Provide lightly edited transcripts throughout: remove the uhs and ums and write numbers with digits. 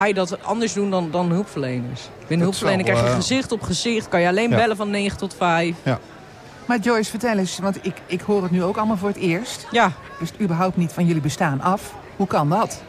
je dat anders doen dan hulpverleners. Binnen hulpverlener krijg je gezicht op gezicht. Kan je alleen bellen van 9 tot 5. Ja. Maar Joyce, vertel eens, want ik hoor het nu ook allemaal voor het eerst. Ja. Ik wist überhaupt niet van jullie bestaan af. Hoe kan dat?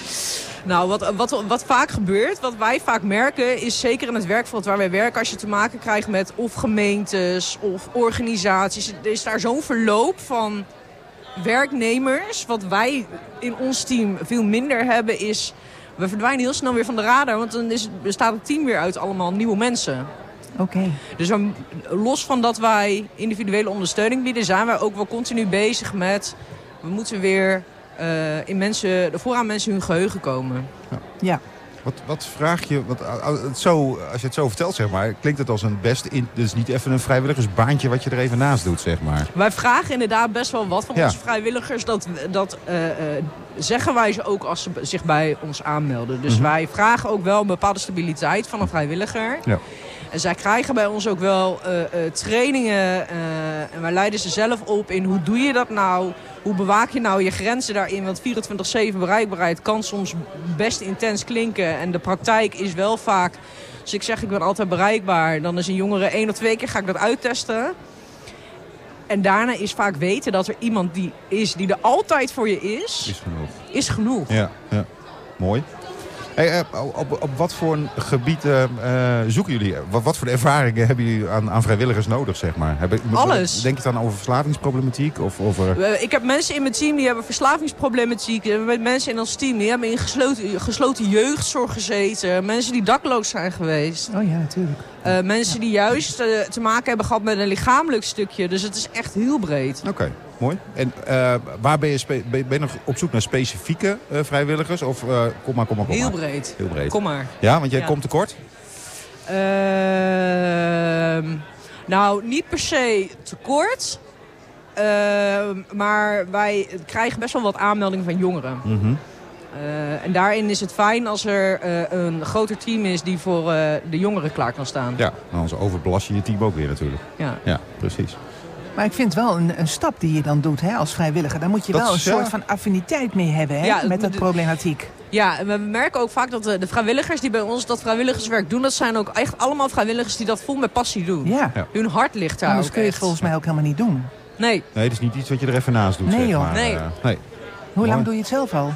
Nou, wat vaak gebeurt, wat wij vaak merken, is zeker in het werkveld waar wij werken, als je te maken krijgt met of gemeentes of organisaties, er is daar zo'n verloop van werknemers. Wat wij in ons team veel minder hebben is, we verdwijnen heel snel weer van de radar, want dan bestaat het team weer uit allemaal nieuwe mensen. Oké. Dus los van dat wij individuele ondersteuning bieden, zijn wij ook wel continu bezig met, we moeten weer vooraan mensen hun geheugen komen. Ja. Wat vraag je, als je het zo vertelt, zeg maar, klinkt het als een dus niet even een vrijwilligersbaantje wat je er even naast doet, zeg maar. Wij vragen inderdaad best wel wat van onze vrijwilligers. Dat zeggen wij ze ook als ze zich bij ons aanmelden. Dus wij vragen ook wel een bepaalde stabiliteit van een vrijwilliger. Ja. En zij krijgen bij ons ook wel trainingen. En wij leiden ze zelf op in hoe doe je dat nou? Hoe bewaak je nou je grenzen daarin? Want 24/7 bereikbaarheid kan soms best intens klinken. En de praktijk is wel vaak, als ik zeg ik ben altijd bereikbaar, dan is een jongere 1 of 2 keer ga ik dat uittesten. En daarna is vaak weten dat er iemand die er altijd voor je is. Is genoeg. Ja. Mooi. Hey, op wat voor een gebied zoeken jullie? Wat voor ervaringen hebben jullie aan vrijwilligers nodig, zeg maar? Alles. Denk je dan over verslavingsproblematiek? Of over... Ik heb mensen in mijn team die hebben verslavingsproblematiek. We hebben mensen in ons team die hebben in gesloten jeugdzorg gezeten. Mensen die dakloos zijn geweest. Oh ja, natuurlijk. Mensen die juist te maken hebben gehad met een lichamelijk stukje. Dus het is echt heel breed. Oké, mooi. En waar ben je nog op zoek naar specifieke vrijwilligers? Of kom maar. Heel breed. Heel breed. Kom maar. Ja, want jij komt tekort? Nou, niet per se tekort. Maar wij krijgen best wel wat aanmeldingen van jongeren. Mm-hmm. En daarin is het fijn als er een groter team is die voor de jongeren klaar kan staan. Ja, anders overbelast je team ook weer natuurlijk. Ja, precies. Maar ik vind wel een stap die je dan doet als vrijwilliger. Daar moet je wel een soort van affiniteit mee hebben met dat problematiek. Ja, en we merken ook vaak dat de vrijwilligers die bij ons dat vrijwilligerswerk doen, dat zijn ook echt allemaal vrijwilligers die dat vol met passie doen. Ja. Hun hart ligt daar. Anders kun je het volgens mij ook helemaal niet doen. Nee, het is niet iets wat je er even naast doet. Nee, zeg joh. maar. Nee. Hoe lang doe je het zelf al?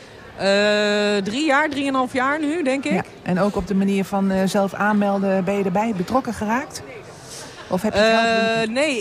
3,5 jaar nu, denk ik. Ja. En ook op de manier van zelf aanmelden, ben je erbij betrokken geraakt? Of heb je het helpen? Nee,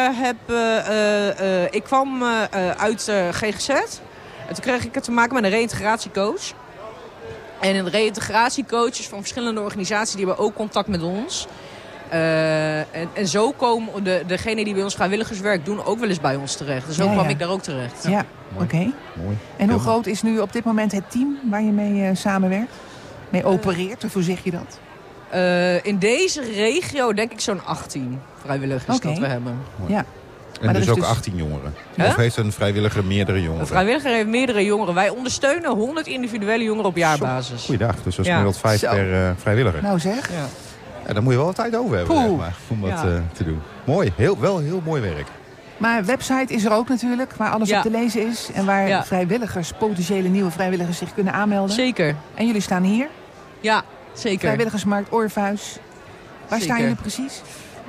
ik kwam uit GGZ. En toen kreeg ik te maken met een reïntegratiecoach. En een reïntegratiecoaches van verschillende organisaties die hebben ook contact met ons. En zo komen degenen die bij ons vrijwilligerswerk doen ook wel eens bij ons terecht. Dus zo kwam ik daar ook terecht. Ja, oké. En hoe groot is nu op dit moment het team waar je mee samenwerkt? Mee opereert, of hoe zeg je dat? In deze regio denk ik zo'n 18 vrijwilligers dat we hebben. Ja. En maar dus ook 18 jongeren? Of heeft een vrijwilliger meerdere jongeren? Een vrijwilliger heeft meerdere jongeren. Wij ondersteunen 100 individuele jongeren op jaarbasis. Goeiedag, dus dat is gemiddeld 5 per vrijwilliger. Nou zeg. Ja. Ja, daar moet je wel wat tijd over hebben, zeg maar, om dat te doen. Mooi, wel heel mooi werk. Maar website is er ook natuurlijk, waar alles op te lezen is. En waar vrijwilligers, potentiële nieuwe vrijwilligers zich kunnen aanmelden. Zeker. En jullie staan hier? Ja, zeker. Vrijwilligersmarkt Orpheus. Waar staan jullie precies?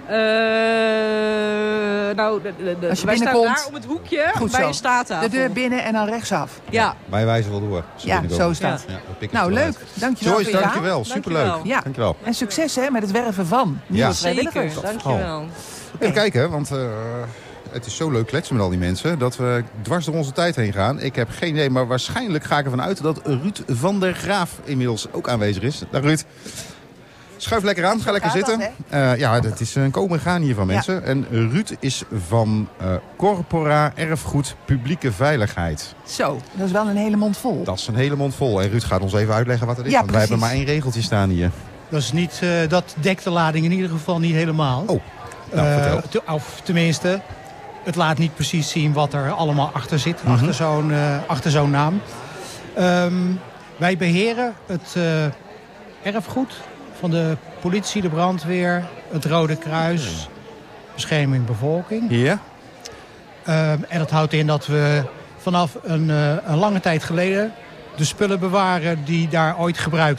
Wij staan daar om het hoekje bij een staattafel. De deur binnen en dan rechtsaf. Ja. Wij wijzen wel door. Zo staat het. Nou, leuk. Dankjewel. Joyce, dankjewel. Superleuk. Ja. Dankjewel. En succes met het werven van nieuwe vrijwilligers. Zeker, dankjewel. Even kijken, want het is zo leuk kletsen met al die mensen dat we dwars door onze tijd heen gaan. Ik heb geen idee, maar waarschijnlijk ga ik ervan uit dat Ruud van der Graaf inmiddels ook aanwezig is. Dag Ruud. Schuif lekker aan, ga lekker zitten. Het is een komen en gaan hier van mensen. Ja. En Ruud is van Corpora Erfgoed Publieke Veiligheid. Zo, dat is wel een hele mond vol. Dat is een hele mond vol. En Ruud gaat ons even uitleggen wat het is. Want wij hebben maar 1 regeltje staan hier. Dat is niet, dat dekt de lading in ieder geval niet helemaal. Oh, nou vertel. Of tenminste, het laat niet precies zien wat er allemaal achter zit. Achter zo'n naam. Wij beheren het erfgoed van de politie, de brandweer, het Rode Kruis, bescherming bevolking. Ja. En dat houdt in dat we vanaf een lange tijd geleden de spullen bewaren die daar ooit gebruikt